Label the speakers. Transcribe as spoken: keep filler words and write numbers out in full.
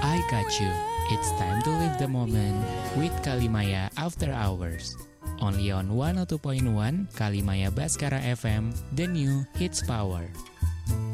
Speaker 1: I got you. It's time to live the moment with Kalimaya After Hours. Only on one oh two point one Kalimaya Baskara F M, the new hits power.